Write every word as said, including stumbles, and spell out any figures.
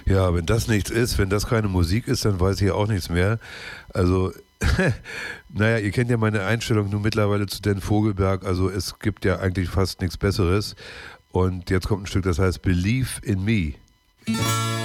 Ja, wenn das nichts ist, wenn das keine Musik ist, dann weiß ich auch nichts mehr. Also, naja, ihr kennt ja meine Einstellung nun mittlerweile zu Dan Vogelberg. Also es gibt ja eigentlich fast nichts Besseres. Und jetzt kommt ein Stück, das heißt Believe in Me.